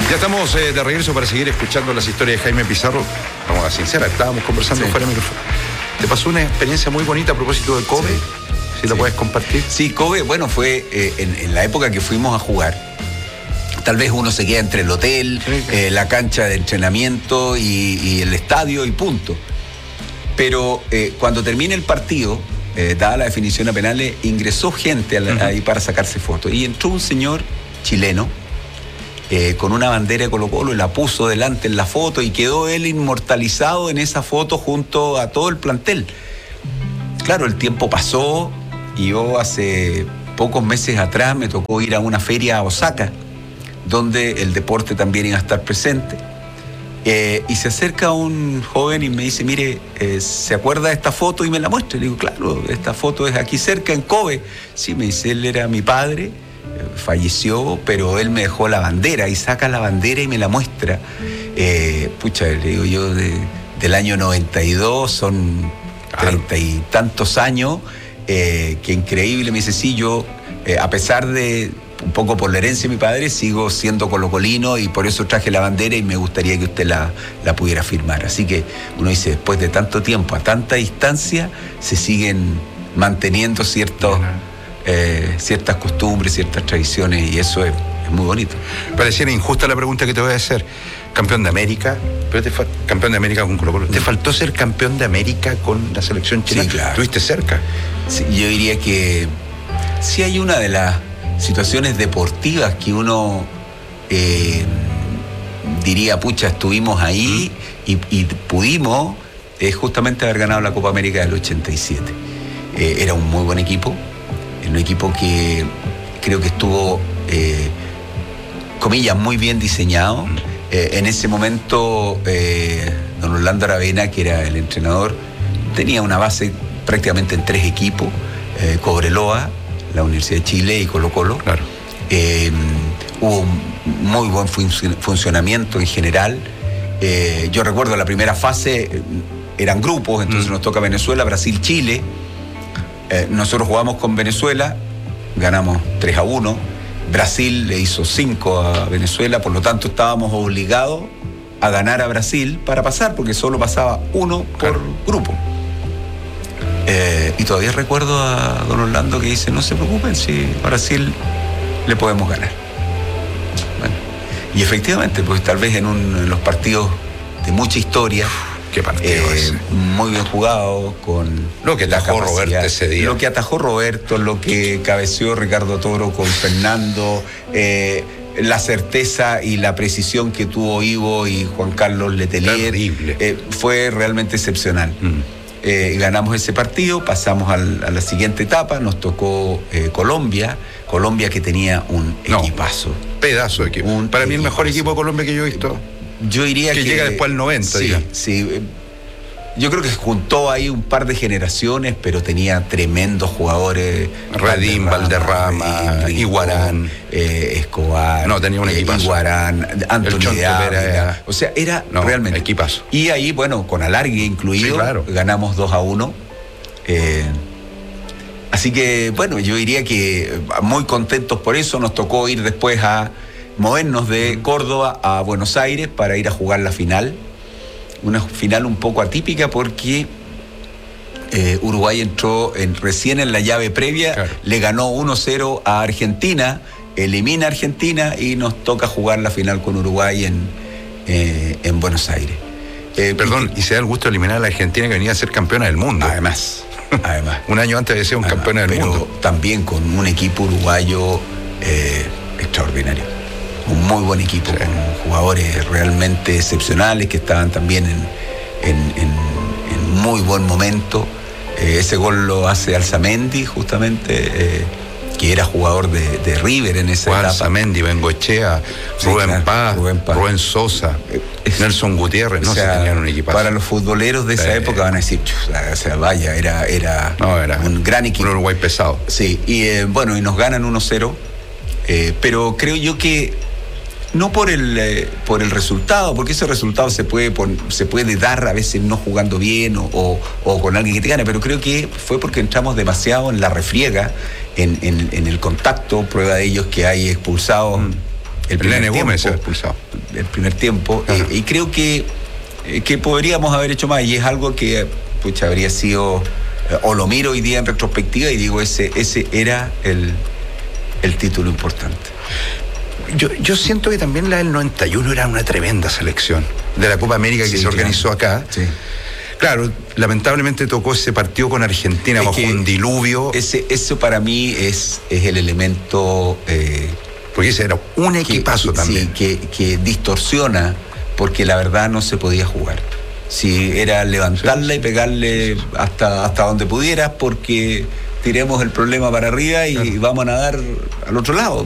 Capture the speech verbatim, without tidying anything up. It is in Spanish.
Ya estamos eh, de regreso para seguir escuchando las historias de Jaime Pizarro. Vamos a ser sinceras, estábamos conversando sí. fuera de micrófono. Te pasó una experiencia muy bonita a propósito de Kobe. Sí. Si sí. la puedes compartir. Sí, Kobe, bueno, fue eh, en, en la época que fuimos a jugar. Tal vez uno se queda entre el hotel, sí, claro. eh, la cancha de entrenamiento y, y el estadio y punto. Pero eh, cuando termine el partido, eh, dada la definición a penales, ingresó gente a la, uh-huh. ahí para sacarse fotos. Y entró un señor chileno eh, con una bandera de Colo-Colo y la puso delante en la foto y quedó él inmortalizado en esa foto junto a todo el plantel. Claro, el tiempo pasó y yo hace pocos meses atrás me tocó ir a una feria a Osaka, donde el deporte también iba a estar presente. Eh, y se acerca un joven y me dice, mire, eh, ¿se acuerda de esta foto? Y me la muestra. Y le digo, claro, esta foto es aquí cerca, en Kobe. Sí, me dice, él era mi padre, eh, falleció, pero él me dejó la bandera. Y saca la bandera y me la muestra. Eh, pucha, le digo yo, de, del año noventa y dos, son treinta y tantos años. Eh, que increíble. Me dice, sí, yo, eh, a pesar de... un poco por la herencia de mi padre, sigo siendo colocolino y por eso traje la bandera y me gustaría que usted la, la pudiera firmar. Así que uno dice, después de tanto tiempo, a tanta distancia, se siguen manteniendo ciertos, eh, ciertas costumbres, ciertas tradiciones, y eso es, es muy bonito. Pareciera injusta la pregunta que te voy a hacer. Campeón de América, pero te fa- campeón de América con Colo-Colo. ¿Te faltó ser campeón de América con la selección chilena? Sí, claro. ¿Estuviste cerca? Sí, yo diría que sí hay una de las situaciones deportivas que uno eh, diría, pucha, estuvimos ahí mm. y, y pudimos eh, justamente haber ganado la Copa América del ochenta y siete. Eh, era un muy buen equipo, un equipo que creo que estuvo, eh, comillas, muy bien diseñado. Mm. Eh, en ese momento, eh, don Orlando Aravena, que era el entrenador, tenía una base prácticamente en tres equipos, eh, Cobreloa, la Universidad de Chile y Colo-Colo. Claro. Eh, hubo un muy buen fun- funcionamiento en general. Eh, yo recuerdo la primera fase, eran grupos, entonces mm. nos toca Venezuela, Brasil, Chile. Eh, nosotros jugamos con Venezuela, ganamos tres a uno. Brasil le hizo cinco a Venezuela, por lo tanto estábamos obligados a ganar a Brasil para pasar, porque solo pasaba uno por claro. grupo. Eh, y todavía recuerdo a don Orlando que dice, no se preocupen, si a Brasil le podemos ganar. Bueno, y efectivamente, pues tal vez en, un, en los partidos de mucha historia, qué partido eh, ese. muy bien jugado, con lo que atajó Roberto ese día. Lo que atajó Roberto, lo que cabeció Ricardo Toro con Fernando, eh, la certeza y la precisión que tuvo Ivo y Juan Carlos Letelier, eh, fue realmente excepcional. Mm. Eh, ganamos ese partido, pasamos al, a la siguiente etapa, nos tocó eh, Colombia, Colombia que tenía un no, equipazo. Pedazo de equipo. Un Para equipazo. Mí el mejor equipo de Colombia que yo he visto. Yo diría que... Que llega después al noventa, sí, digamos. Sí, yo creo que juntó ahí un par de generaciones, pero tenía tremendos jugadores. Redín, Valderrama, Iguarán, eh, Escobar. No, tenía un equipazo. Eh, Iguarán, Antonio de Ávila. O sea, era no, realmente equipazo. Y ahí, bueno, con alargue incluido, sí, claro. ganamos dos a uno. Eh, así que, bueno, yo diría que muy contentos por eso. Nos tocó ir después a movernos de Córdoba a Buenos Aires para ir a jugar la final. Una final un poco atípica porque eh, Uruguay entró en, recién en la llave previa, claro. le ganó uno cero a Argentina, elimina a Argentina y nos toca jugar la final con Uruguay en, eh, en Buenos Aires. Eh, Perdón, y, y se da el gusto de eliminar a la Argentina que venía a ser campeona del mundo. Además, además. Un año antes de ser un además, campeona del pero mundo. También con un equipo uruguayo eh, extraordinario. Un muy buen equipo, sí. con jugadores realmente excepcionales que estaban también en, en, en, en muy buen momento. Eh, ese gol lo hace Alzamendi, justamente, eh, que era jugador de, de River en esa etapa. Alzamendi, Bengoechea, sí, Rubén, claro, Paz, Rubén Paz, Rubén Sosa, es, Nelson Gutiérrez, no o sea, se tenían un equipazo. Para los futboleros de esa eh, época van a decir, o sea, vaya, era, era, no, era un gran equipo. Un Uruguay pesado. Sí, y eh, bueno, y nos ganan uno cero, eh, pero creo yo que no por el eh, por el resultado, porque ese resultado se puede pon, se puede dar a veces no jugando bien o, o, o con alguien que te gane, pero creo que fue porque entramos demasiado en la refriega, en, en, en el contacto. Prueba de ello es que hay expulsados mm. el primer Lene Gómez tiempo, expulsado. El primer tiempo. Eh, y creo que, eh, que podríamos haber hecho más. Y es algo que pucha, habría sido. Eh, o lo miro hoy día en retrospectiva y digo, ese, ese era el, el título importante. Yo, yo siento que también la del noventa y uno era una tremenda selección de la Copa América que sí, se claro. organizó acá. Sí. Claro, lamentablemente tocó ese partido con Argentina bajo un diluvio. Ese, eso para mí es, es el elemento. Eh, porque ese era un equipazo que, también. Sí, que, que distorsiona, porque la verdad no se podía jugar. Si era levantarla sí, y pegarle sí, sí. hasta, hasta donde pudieras, porque tiremos el problema para arriba y claro. vamos a nadar al otro lado.